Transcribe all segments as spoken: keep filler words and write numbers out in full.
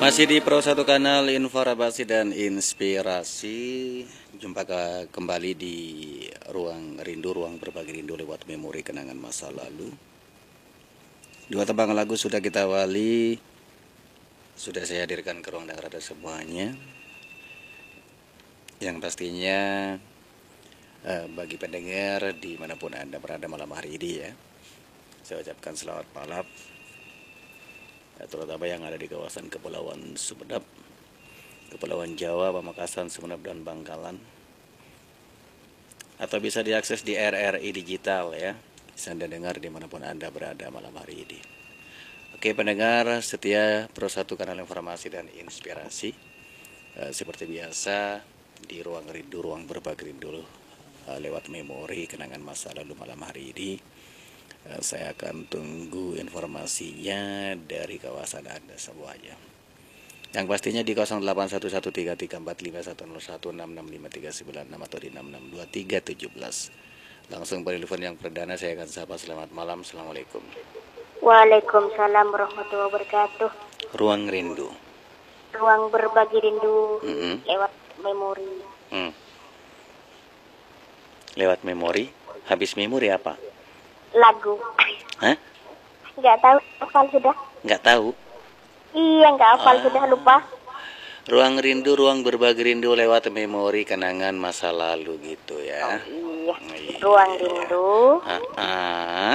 Masih di Pro satu Kanal Informasi dan Inspirasi. Jumpa ke, kembali di Ruang Rindu, ruang berbagi rindu lewat memori kenangan masa lalu. Dua tembang lagu sudah kita awali, sudah saya hadirkan ke ruang dengar ada semuanya. Yang pastinya eh, bagi pendengar dimanapun Anda berada malam hari ini ya, saya ucapkan selamat malam, terutama yang ada di kawasan Kepulauan Sumeneb, Kepulauan Jawa, Pamekasan, Sumeneb, dan Bangkalan. Atau bisa diakses di R R I Digital ya, bisa Anda dengar dimanapun Anda berada malam hari ini. Oke pendengar setia Pro satu Kanal Informasi dan Inspirasi, eh, seperti biasa di Ruang Rindu, ruang berbagi rindu eh, lewat memori kenangan masa lalu malam hari ini. Saya akan tunggu informasinya dari kawasan Anda semuanya. Yang pastinya di nol delapan satu satu tiga tiga empat lima satu nol satu enam enam lima tiga sembilan enam atau di enam enam dua tiga satu tujuh. Langsung telepon yang perdana saya akan sapa. Selamat malam. Assalamualaikum. Waalaikumsalam warahmatullahi wabarakatuh. Ruang Rindu, ruang berbagi rindu mm-hmm. lewat memori. mm. Lewat memori. Habis memori apa? Lagu. Hah? Nggak tahu, hafal sudah. Nggak tahu? Iya, nggak hafal ah. sudah, lupa. Ruang Rindu, ruang berbagi rindu lewat memori kenangan masa lalu gitu ya. Oh, iya. iya. Ruang rindu. Ah, ah.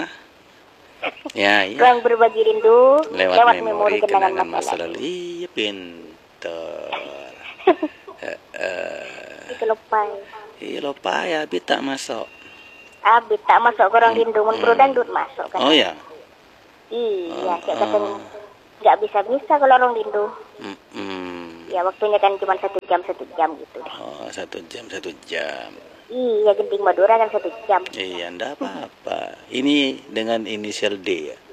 Ya, ya. Ruang berbagi rindu lewat, lewat memori, memori kenangan, kenangan masa, masa lalu. Iya, pinter. uh, uh. Itu lupa. Iya, lupa ya, abi tak masuk. Abi tak masuk ke ruang rindu, mun perlu dangdut masuk kan. Oh ya. Iya, uh, kayak kata uh. nggak bisa-bisa kalau ruang rindu. Mm -mm. Ya waktunya kan cuma satu jam satu jam gitu deh. Oh satu jam satu jam. Iya, Genting Madura kan satu jam. Iya, enggak apa-apa. Ini dengan inisial D ya?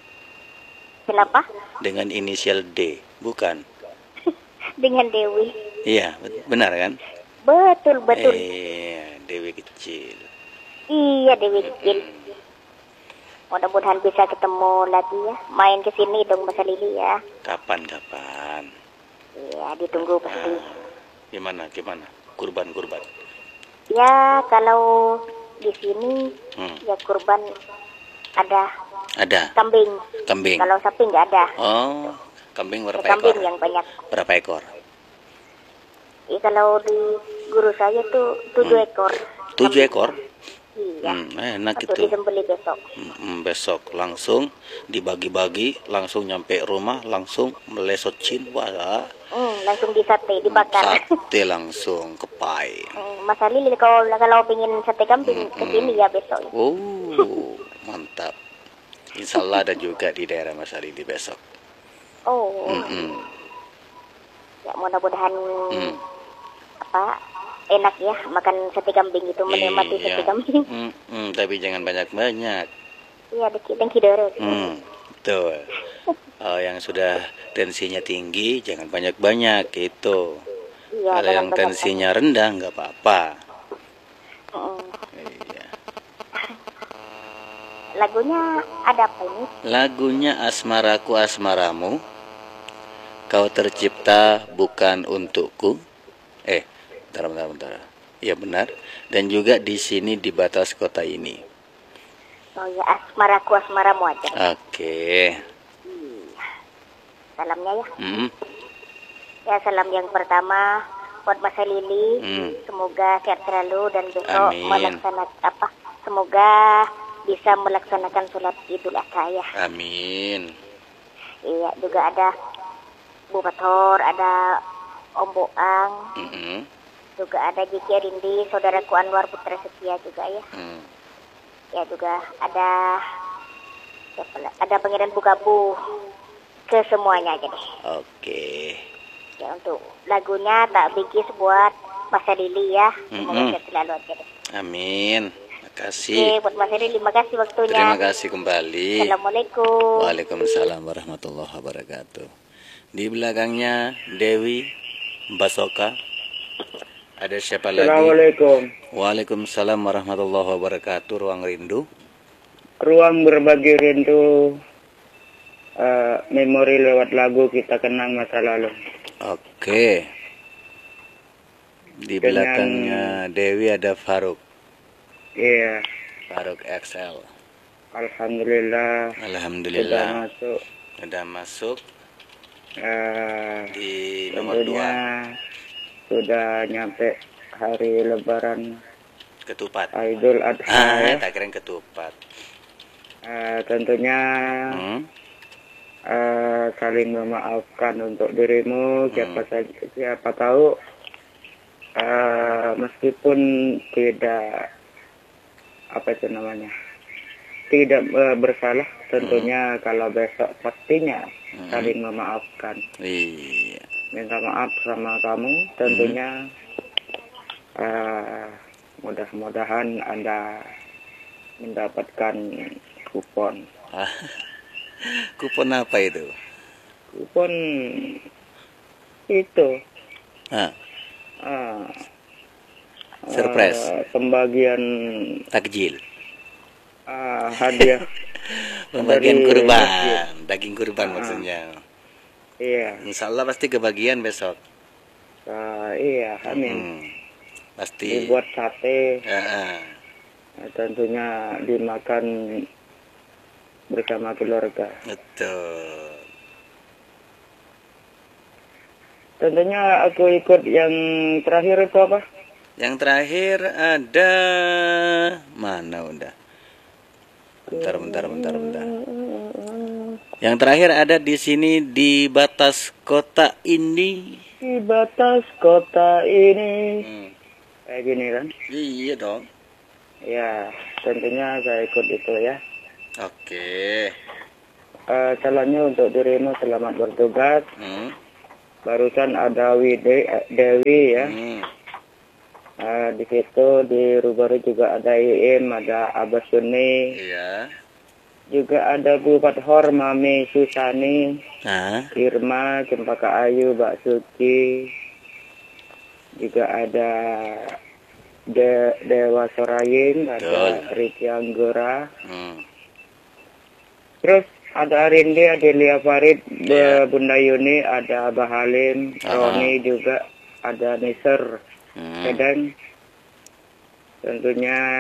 Kenapa? Dengan inisial D, bukan? Dengan Dewi. Iya, benar kan? Betul, betul. Iya, Dewi kecil. Iya, Dewi kecil. Mudah-mudahan bisa ketemu lagi ya. Main ke sini dong Mas Lili ya. Kapan-kapan. Iya, ditunggu pasti. Ah, gimana, gimana? Kurban-kurban. Ya, kalau di sini hmm. ya kurban ada. Ada. Kambing. Kambing. Kalau sapi nggak ada. Oh, kambing berapa ya, kambing ekor? yang banyak. Berapa ekor? Ya, kalau di guru saya tuh tujuh hmm. ekor. Tujuh ekor? Iya. Hmm, enak itu. itu. Disembelih besok. Hmm, besok langsung dibagi-bagi, langsung nyampe rumah, langsung melesotcin, wah. Hmm, langsung disate, dibakar. Sate langsung kepai. Hmm, Mas Lili kalau kalau pengen sate kambing hmm, kesini hmm. ya besok. Oh, mantap. Insya Allah ada juga di daerah Mas Lili besok. Oh. Hmm, hmm. Ya mudah-mudahan hmm. apa? Enak ya makan sate kambing itu, menikmati iya. sate kambing. Mm, mm, tapi jangan banyak-banyak. Iya, dikit kidore. Mm, betul. Oh, yang sudah tensinya tinggi jangan banyak-banyak gitu. Iya, kalau yang tensinya banyak. rendah nggak apa-apa. Mm. Iya. Lagunya ada apa ini? Lagunya Asmaraku Asmaramu, Kau Tercipta Bukan Untukku. Eh. Bentar, bentar, bentar. Ya benar. Dan juga di sini di batas kota ini. Oh ya, asmaraku asmaramu aja. Oke. Okay. Hmm. Salamnya ya. Hmm. Ya salam yang pertama buat Mas Lili. Hmm. Semoga sehat selalu dan besok Amin. melaksanakan apa? Semoga bisa melaksanakan sholat Idul Adha ya. Amin. Iya, juga ada Bu Bator, ada Om Boang. Mm -hmm. Juga ada Jiki Rindi, saudaraku Anwar Putra Setia juga ya. Hmm. Ya juga ada ada Pangeran Bukabu, ke semuanya aja deh. Oke. Okay. Ya untuk lagunya tak bikis buat Mas Lili ya. Semoga mm -hmm. selalu aja deh. Amin. Makasih. Oke, buat Mas Lili, terima kasih waktunya. Terima kasih kembali. Assalamualaikum. Waalaikumsalam warahmatullahi wabarakatuh. Di belakangnya Dewi Basoka. Ada siapa lagi? Assalamualaikum. Waalaikumsalam warahmatullahi wabarakatuh. Ruang Rindu. Ruang berbagi rindu. uh, memori lewat lagu kita kenang masa lalu. Oke. Di Dengan- belakangnya Dewi ada Faruk. Iya, Faruk X L. alhamdulillah sudah Alhamdulillah. masuk. Sudah masuk Uh, di nomor tentunya dua. sudah nyampe hari Lebaran Ketupat. Idul Adha Ah, ya. tak keren ketupat. Uh, tentunya Hmm. uh, saling memaafkan untuk dirimu. Hmm. Siapa saja, siapa tahu uh, meskipun tidak apa itu namanya tidak uh, bersalah, tentunya kalau besok pastinya Hmm. saling memaafkan. Iya. Minta maaf sama kamu, tentunya uh, mudah-mudahan Anda mendapatkan kupon. Ah, kupon apa itu? Kupon itu Ah, uh, surprise. uh, pembagian Takjil. uh, hadiah. Pembagian Dari kurban, masjid. daging kurban Ah. maksudnya. Iya, Insya Allah pasti kebagian besok. uh, iya, amin. Hmm, pasti. Dibuat sate, Ah, ah. uh, tentunya dimakan bersama keluarga. Betul. Tentunya aku ikut yang terakhir itu apa? Yang terakhir ada mana udah? Bentar, bentar, bentar, bentar. Yang terakhir ada di sini di batas kota ini. Di batas kota ini. Hmm. Kayak gini kan? Iya dong. Ya, tentunya saya ikut itu ya. Oke. Uh, salamnya untuk dirimu, selamat bertugas. Hmm. Barusan ada Wide, eh, Dewi ya. Hmm. Uh, di situ di Rubaru juga ada I M, ada Abah Suni, Iya. juga ada Bu Fathor, Mami Susani, Nah. Irma, Cempaka Ayu, Mbak Suci, juga ada De Dewa Soraying, ada Betul. Riki Anggora, Hmm. terus ada Rindi, Adelia Farid, Iya. Bunda Yuni, ada Abah Halim, Aha. Roni juga, ada Niser, Hmm. Kadang tentunya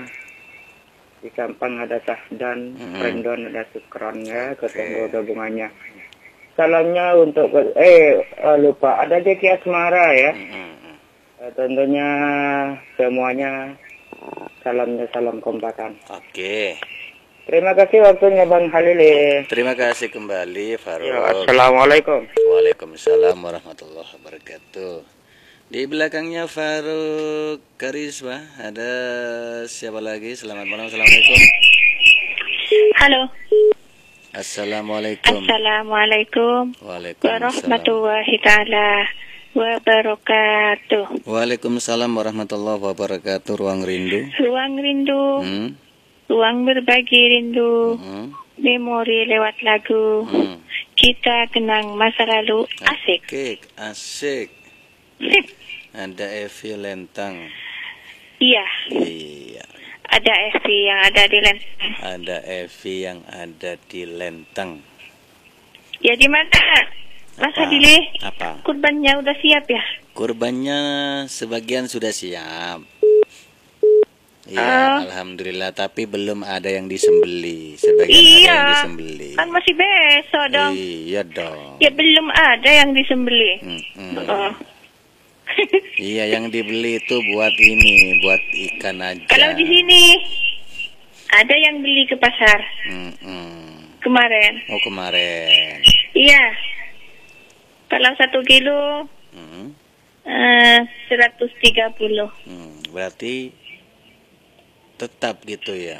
di Sampang ada Sahdan, Hmm. Rendon ada Sukron ya, Oke. ketemu gabungannya. Salamnya untuk eh eh, lupa ada Jeki Asmara ya. Hmm, hmm, hmm. Eh, tentunya semuanya salamnya salam kompakan. Oke. Terima kasih waktunya Bang Halil. Terima kasih kembali Faruk. Ya, assalamualaikum. Waalaikumsalam warahmatullahi wabarakatuh. Di belakangnya Faruk Karisma. Ada siapa lagi? Selamat malam. Assalamualaikum. Halo. Assalamualaikum. Assalamualaikum Waalaikumsalam. warahmatullahi taala wabarakatuh. Waalaikumsalam warahmatullahi wabarakatuh. Ruang rindu. Ruang rindu, Hmm. ruang berbagi rindu, Hmm. memori lewat lagu. Hmm. Kita kenang masa lalu. Asik. Asik. Asik. Ada Evi Lentang. Iya, Iya. ada Evi yang ada di Lenteng. Ada Evi yang ada di Lentang. Ya di mana? Mas Apa? Adile, Apa? kurbannya udah siap ya? Kurbannya sebagian sudah siap. Iya, Ah. alhamdulillah. Tapi belum ada yang disembeli. Sebagian ada Iya, yang disembeli. kan masih besok dong. Iya dong. Ya belum ada yang disembeli. Mm-mm. Oh. Iya, yang dibeli itu buat ini, buat ikan aja. Kalau di sini ada yang beli ke pasar Mm-mm. kemarin. Oh, kemarin. Iya. Kalau satu kilo Mm. eh, seratus tiga puluh. Hmm, berarti tetap gitu ya.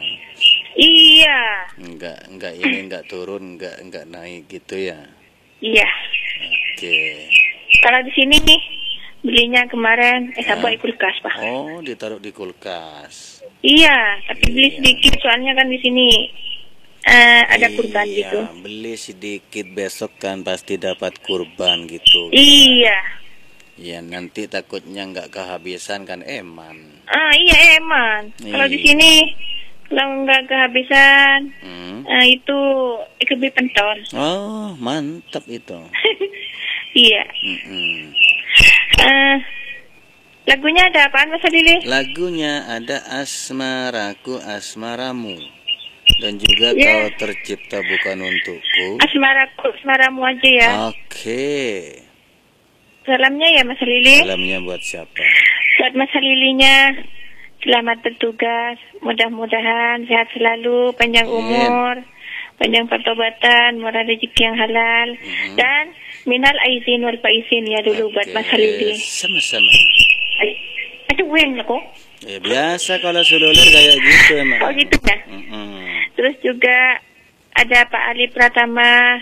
Iya. Enggak, enggak ini enggak turun, enggak enggak naik gitu ya. Iya. Oke. Kalau di sini nih belinya kemarin eh Ah. sabar kulkas, Pak. Oh, ditaruh di kulkas. Iya, tapi beli Iya. sedikit soalnya kan di sini eh, ada kurban Iya, gitu. beli sedikit besok kan pasti dapat kurban gitu. Iya. Ya nanti takutnya nggak kehabisan kan eman. Ah, iya eman. Kalau di Iya. sini Kalau nggak kehabisan, Hmm. eh, itu Ikebi Pentor. Oh, mantap itu. Iya. Mm-mm. Eh, lagunya ada apaan Mas Adili? Lagunya ada Asmaraku Asmaramu dan juga Ya. Kau Tercipta Bukan Untukku. Asmaraku, asmaramu aja ya. Oke. Salamnya ya Mas Lili. Salamnya buat siapa? Buat Mas Lilinya, selamat bertugas. Mudah-mudahan sehat selalu, panjang Amin. umur, panjang pertobatan, murah rezeki yang halal. Mhm. Dan minal aizin wal faizin ya dulu buat Oke, Mas Lili. sama-sama. Aduh, yang aku. Ya biasa kalau seluler kayak gitu emang. Oh gitu ya. Mm-mm. Terus juga ada Pak Ali Pratama,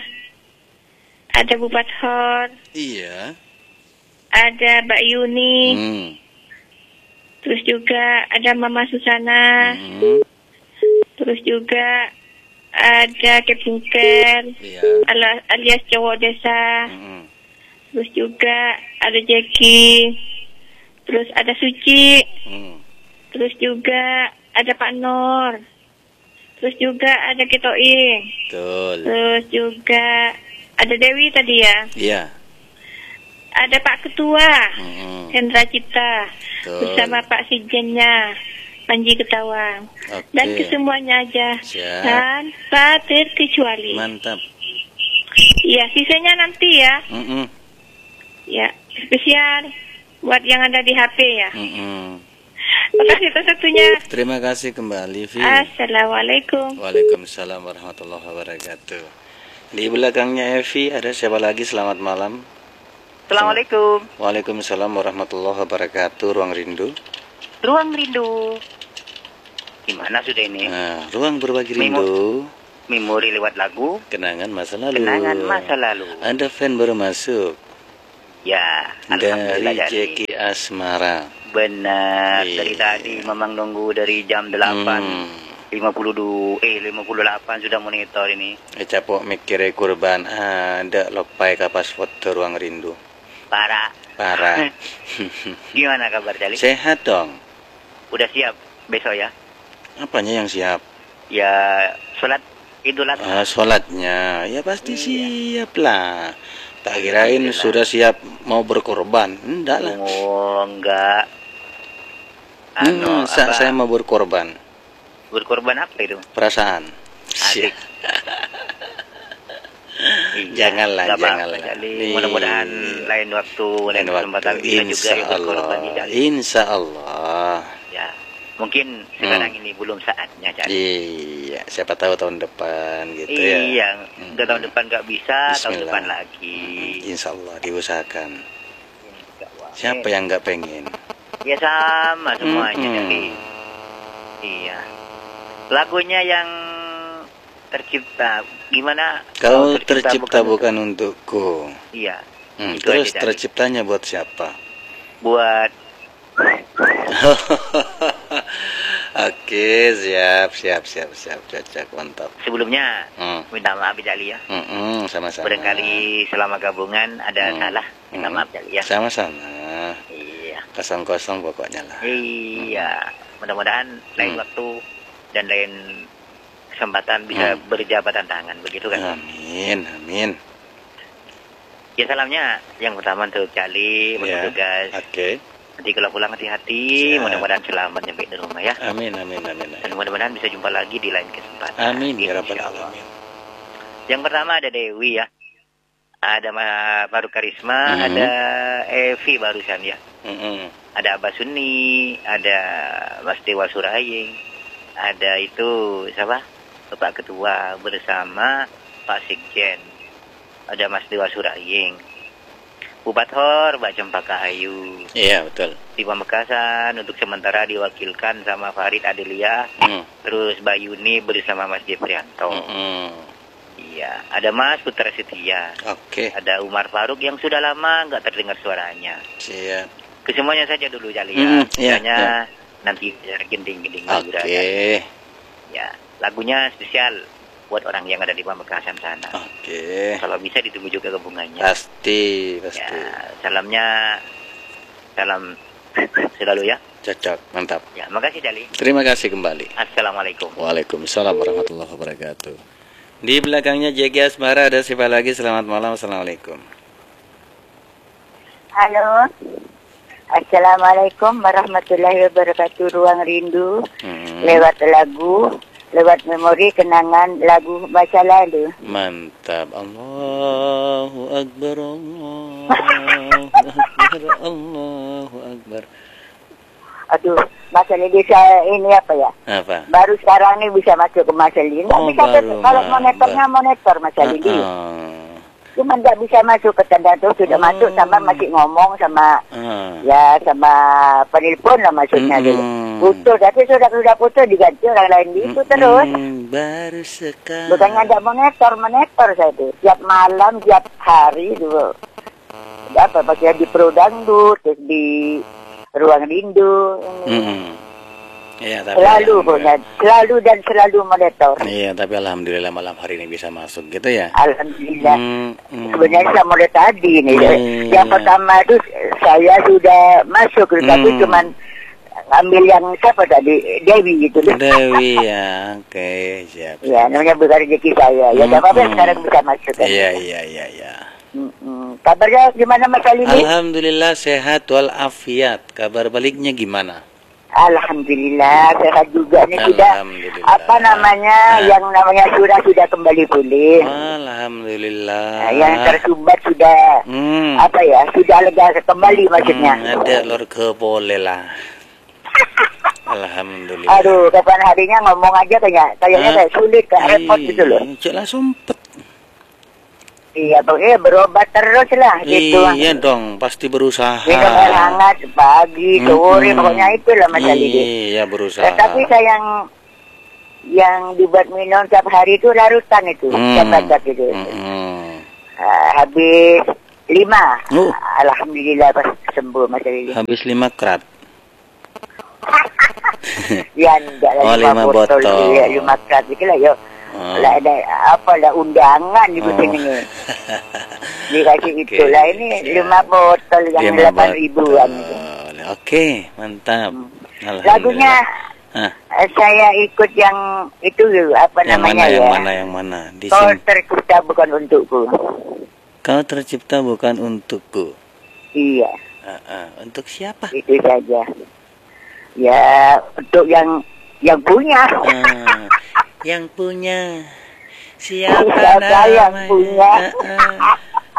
ada Bu Bathor, Iya. ada Mbak Yuni, Hmm. terus juga ada Mama Susana, Hmm. terus juga ada Kepungker, Iya. ala- alias cowok desa, Mm-mm. terus juga ada Jackie, terus ada Suci, Hmm. terus juga ada Pak Nur, terus juga ada Ketoing, Betul. terus juga ada Dewi tadi ya, Iya. ada Pak Ketua, Mm-mm. Hendra Cipta, Betul. bersama Pak Sijennya, Panji Ketawang, Oke. dan kesemuanya aja, Siap. tanpa terkecuali. Mantap. Iya, sisanya nanti ya, Mm-mm. ya spesial buat yang ada di H P ya. Mm-mm. Makasih atas waktunya. Terima kasih kembali, Vi. Assalamualaikum. Waalaikumsalam warahmatullahi wabarakatuh. Di belakangnya Evi ada siapa lagi? Selamat malam. Assalamualaikum. Waalaikumsalam warahmatullahi wabarakatuh. Ruang Rindu. Ruang Rindu. Gimana sudah ini? Nah, ruang berbagi Memo- rindu. Memori lewat lagu, Kenangan masa lalu. kenangan masa lalu. Anda fan baru masuk Ya, dari alhamdulillah jadi. Jeki Asmara. Benar. Iya. Dari tadi memang nunggu dari jam delapan Hmm. lima puluh dua eh lima puluh delapan sudah monitor ini. Eh, capok mikirnya kurban. Ada lopai kapas foto ruang rindu. Parah. Parah. Gimana kabar Jali? Sehat dong. Udah siap besok ya? Apanya yang siap? Ya, sholat Idul Ah, Adha. sholatnya ya pasti Iya. siap lah. Tak kirain Alhamdulillah. sudah siap mau berkorban. Enggak lah. Oh, enggak. Hmm, Anu, sa- apa, saya mau berkorban. berkorban apa itu? Perasaan. Asik. Siap. Iya, Janganlah, nggak apa-apa, janganlah. Jali. Nih. Mudah-mudahan lain waktu, lain Lain kesempatan waktu, bisa juga insya ya berkorban Allah. di Jali. Insya Allah. Ya, mungkin sekarang ini belum saatnya Jali. Iya, siapa tahu tahun depan gitu ya. Iya, Hmm. ke tahun depan nggak bisa, tahun Bismillah. depan lagi. Insya Allah diusahakan. Nggak wah. Siapa Eh, yang nggak pengen? Ya sama semuanya Hmm. Jali. Iya. Lagunya yang tercipta, gimana? Kau tercipta bukan untukku. Iya. Hmm, Itu terus aja, Jali. terciptanya buat siapa? Buat Oke, siap, siap, siap, siap, cocok, mantap. sebelumnya Hmm. minta maaf Jali ya. Mm-mm, sama-sama. Barangkali selama gabungan ada Hmm. salah, minta Hmm. maaf Jali ya. Sama-sama. Iya. Kosong-kosong pokoknya lah. Iya. Mudah-mudahan lain Hmm. waktu dan lain kesempatan bisa Hmm. berjabatan tangan begitu kan. Amin, amin. Ya salamnya yang pertama untuk Jali, Ya. bertugas. Oke. Nanti kalau pulang hati-hati, Siap. mudah-mudahan selamat nyampe di rumah ya. Amin, amin, amin. Dan amin. mudah-mudahan bisa jumpa lagi di lain kesempatan. Amin ya rabbal Insya Allah. alamin. Yang pertama ada Dewi ya. Ada Ma- baru Karisma, Mhm. ada Evi barusan ya. Mm-mm. Ada Abah Sunni, ada Mas Dewa Suraying, ada itu siapa? Bapak Ketua bersama Pak Sikjen. Ada Mas Dewa Suraying. Bu Bathor, Mbak Cempaka Ayu. Iya, betul. Di Pamekasan untuk sementara diwakilkan sama Farid Adelia, Mm. terus Mbak Yuni bersama Mas Jeprianto. Mm-mm. Iya, ada Mas Putra Setia. Oke, Ada Umar Faruk yang sudah lama nggak terdengar suaranya. siap. Kesemuanya saja dulu Jali ya. Hmm, iya, Sisanya iya. nanti gending-gending Oke, Ya, lagunya spesial buat orang yang ada di Pamekasan sana. oke. Kalau bisa ditunggu juga gabungannya. Pasti, pasti. Ya, salamnya salam selalu ya. Cocok, mantap. Ya, makasih Dali. Terima kasih kembali. Assalamualaikum. Waalaikumsalam warahmatullahi wabarakatuh. Di belakangnya J G Asmara ada siapa lagi? Selamat malam. Assalamualaikum. Halo. Assalamualaikum warahmatullahi wabarakatuh. Ruang Rindu. Hmm. Lewat lagu, lewat memori kenangan lagu masa lalu. Mantap. Allahu Akbar. Allahu Akbar. Allahu Akbar. Aduh, Mas Ali bisa ini apa ya? Apa? Baru sekarang ini bisa masuk ke Mas Ali. Nggak Oh, bisa baru, kalau baru. monitornya monitor Mas Ali. Uh, uh. Cuma nggak bisa masuk ke tanda tuh sudah Oh. masuk sama masih ngomong sama Uh. ya sama penelpon lah maksudnya Mm-mm. dulu. Putus, tapi sudah sudah putus diganti orang lain itu terus. Mm, baru sekali. Bukannya ada monitor, monitor saya tuh. Tiap malam, tiap hari dulu. Apa pakai di Pro Dangdut, terus di Ruang Rindu. Mm-mm. Ya, tapi Selalu alhamdulillah. punya, selalu dan selalu monitor. Iya, tapi alhamdulillah malam hari ini bisa masuk gitu ya. Alhamdulillah. Hmm, hmm. Sebenarnya saya mulai tadi nih. Hmm. Yang pertama itu saya sudah masuk, tapi Hmm. cuman ambil yang siapa tadi, Dewi gitu. Dewi ya, oke, siap. Ya, namanya bukan rezeki saya. Ya, Hmm, tidak apa-apa hmm. sekarang bisa masuk. Kan? Iya, iya, iya, iya. Hmm, kabarnya gimana Mas Ali ini? Alhamdulillah sehat walafiat. Kabar baliknya gimana? Alhamdulillah sehat juga nih sudah Alhamdulillah. apa namanya Nah. yang namanya sudah sudah kembali pulih. Alhamdulillah. Nah, yang tersumbat sudah Hmm. apa ya sudah lega kembali maksudnya. Hmm, ada lor ke boleh lah. Alhamdulillah. Aduh kapan harinya ngomong aja kayak kayaknya Hah? kayak sulit kayak repot gitu loh. Cek lah sumpet. Iya pokoknya berobat terus lah gitu. Iya dong, pasti berusaha. Minum air hangat pagi sore Mm-mm. pokoknya itulah Mas Ali. Iya, berusaha. Eh, tapi saya yang yang dibuat minum tiap hari itu larutan itu, Hmm. tiap badak itu. Mm-mm. Uh, habis lima. Oh. Alhamdulillah pas sembuh Mas Ali. Habis lima krat. Ya enggak lah Oh, lima, lima botol, botol. ya, lima krat itu lah yo. Oh. Lah ada apa lah undangan di Oh. sini nih. Dikasih Oke, itulah ini siap. lima botol yang Lima delapan botol. ribuan. Itu. Oke, mantap. Alhamdulillah. Lagunya Ah, eh, saya ikut yang itu apa yang namanya mana, ya. yang mana, yang mana? Di Kau sini. tercipta bukan untukku. Kau tercipta bukan untukku. Iya. Ah, ah. Untuk siapa? Itu saja. Ya, untuk yang yang punya. Ah, yang punya. Siapa Siapa yang namanya? punya? Ah, ah.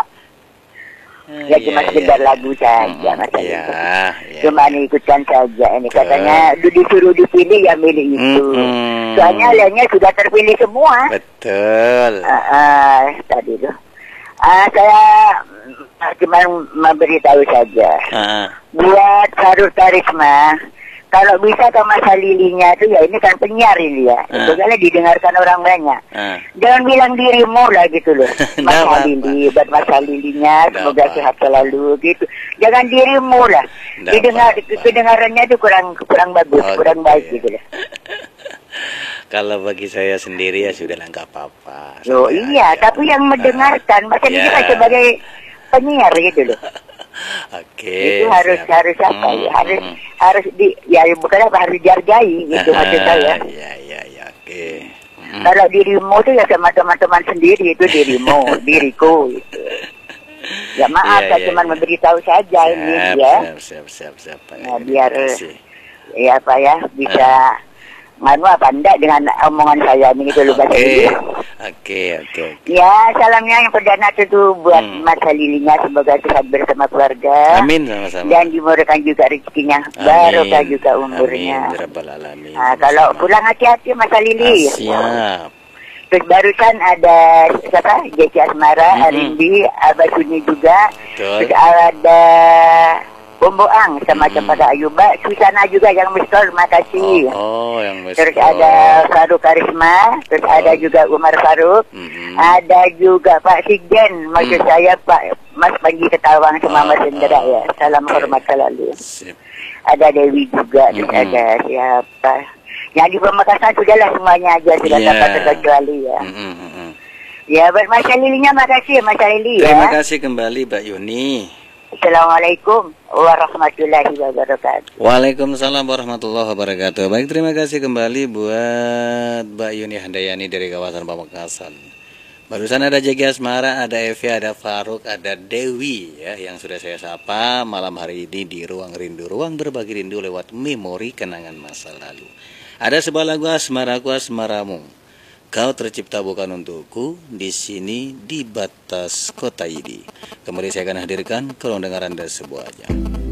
Ah, Ya iya, cuma iya. sekedar lagu saja Hmm, Mas Ali. iya, iya. Cuma ikutkan saja. Ini Betul. katanya du- disuruh dipilih ya milih itu. Mm-mm. Soalnya lainnya sudah terpilih semua. Betul. Ah, ah, tadi tuh. Ah, saya mm, cuma memberitahu saja. Ah, Buat Sarul Karisma, kalau bisa ke masa lilinya itu ya ini kan penyiar ini ya. Ah. Itu kan didengarkan orang banyak. ah. Jangan bilang dirimu lah gitu loh. Nggak Mas apa-apa. Halili, buat Mas Halilinya, Nggak semoga apa. sehat selalu gitu. Jangan dirimu lah. Nggak Didengar, apa-apa. kedengarannya itu kurang kurang bagus, Oke. kurang baik gitu loh. Kalau bagi saya sendiri ya sudah nggak apa-apa. Loh Santai iya, aja. tapi yang mendengarkan, masa Ya. kita sebagai penyiar gitu loh. Oke. Itu harus siap. harus apa Hmm, ya? Harus hmm. harus di ya bukan apa harus dihargai gitu maksud saya. Iya, iya, iya, oke. Hmm. Kalau dirimu itu ya sama teman-teman sendiri itu dirimu, diriku gitu. Ya maaf, Iya, saya iya, cuma iya. memberitahu saja ini Siap, ya. siap, siap, siap, siap. Nah, biar Terima kasih. ya apa ya bisa nganu apa enggak dengan omongan saya ini gitu loh bahasa Oke, Inggris. oke, oke. Ya, salamnya yang perdana itu buat Hmm. Mas Halilinya, semoga sehat bersama keluarga. Amin sama-sama. Dan dimurahkan juga rezekinya, Amin. barokah juga umurnya. Amin, ya Rabbal Alamin. Nah, kalau Sama-sama. pulang hati-hati Mas Halili. Ah, siap. Terus barusan ada siapa? Jeki Asmara, Mm-mm. Arindi, Abah Sunyi juga. Betul. Terus ada Bomboang sama Mm-mm. kepada Ayuba, Susana juga yang mistol, terima kasih. Oh, oh, yang Terus mesti- ada Faruk Karisma, terus Oh. ada juga Umar Faruk, Mm-mm. ada juga Pak Sigjen, maksud Mm. saya Pak Mas Panji Ketawang sama Oh, Mas Indra oh, ya. Salam oke. hormat selalu. Sip. Ada Dewi juga, terus Mm-mm. ada siapa? Yang di Pemekasan sudahlah semuanya aja sudah Iya. dapat terkecuali ya. Mm-mm, mm-mm. Ya, buat Mas Lilinya makasih Mas Lili ya. Terima kasih kembali Mbak Yuni. Assalamualaikum warahmatullahi wabarakatuh. Waalaikumsalam warahmatullahi wabarakatuh. Baik, terima kasih kembali buat Mbak Yuni Handayani dari kawasan Pamekasan. Barusan ada Jeki Asmara, ada Evi, ada Faruk, ada Dewi ya yang sudah saya sapa malam hari ini di Ruang Rindu, ruang berbagi rindu lewat memori kenangan masa lalu. Ada sebuah lagu Asmaraku Asmaramu. Kau tercipta bukan untukku, di sini di batas kota ini. Kembali saya akan hadirkan, kalau dengar Anda sebuah jam.